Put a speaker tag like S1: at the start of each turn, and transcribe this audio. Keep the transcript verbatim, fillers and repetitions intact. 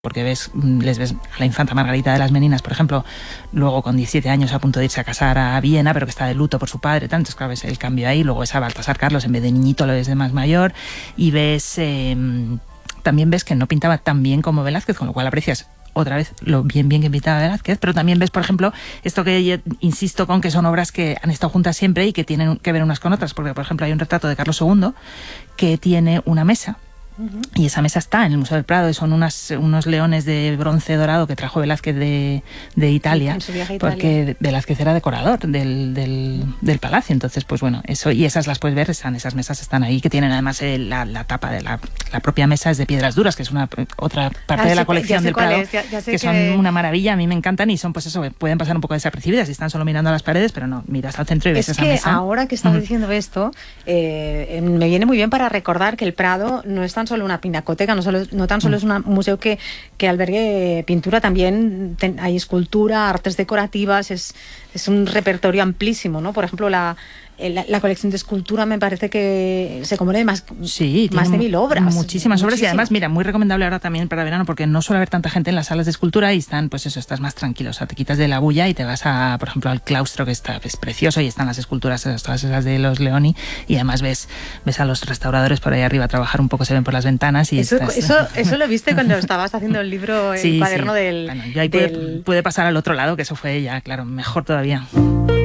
S1: porque ves, les ves a la infanta Margarita de las Meninas, por ejemplo, luego con diecisiete años a punto de irse a casar a Viena, pero que está de luto por su padre, tal. Entonces, claro, ves el cambio ahí. Luego ves a Baltasar Carlos, en vez de niñito lo ves de más mayor, y ves eh, también ves que no pintaba tan bien como Velázquez, con lo cual aprecias otra vez lo bien bien que pintaba Velázquez, pero también ves, por ejemplo, esto que yo insisto con que son obras que han estado juntas siempre y que tienen que ver unas con otras, porque, por ejemplo, hay un retrato de Carlos segundo que tiene una mesa. Uh-huh. Y esa mesa está en el Museo del Prado y son unas, unos leones de bronce dorado que trajo Velázquez de, de Italia, sí, porque Velázquez era decorador del, del, del palacio. Entonces, pues bueno, eso, y esas las puedes ver, están, esas mesas están ahí, que tienen además el, la, la tapa de la, la propia mesa es de piedras duras, que es una otra parte ah, de la colección del Prado, ya, ya que, que son una maravilla, a mí me encantan y son, pues eso, pueden pasar un poco desapercibidas si están solo mirando a las paredes, pero no, miras al centro y ves
S2: es
S1: esa mesa.
S2: Es que ahora que estás uh-huh. diciendo esto, eh, me viene muy bien para recordar que el Prado no es tan solo una pinacoteca, no, solo, no tan solo es un museo que, que albergue pintura, también ten, hay escultura, artes decorativas, es, es un repertorio amplísimo, ¿no? Por ejemplo, la, la, la colección de escultura me parece que se compone de más,
S1: sí,
S2: más de mil obras.
S1: Muchísimas obras muchísimo. Y además, mira, muy recomendable ahora también para verano porque no suele haber tanta gente en las salas de escultura y están, pues eso, estás más tranquilo, o sea, te quitas de la bulla y te vas a, por ejemplo, al claustro que está, es precioso y están las esculturas, todas esas de los Leoni y además ves, ves a los restauradores por ahí arriba trabajar un poco, se ven por las ventanas y
S2: eso,
S1: estás...
S2: eso, eso lo viste cuando estabas haciendo el libro, el sí, cuaderno
S1: sí.
S2: del...
S1: Bueno, ya ahí
S2: del...
S1: puede, puede pasar al otro lado, que eso fue ya, claro, mejor todavía.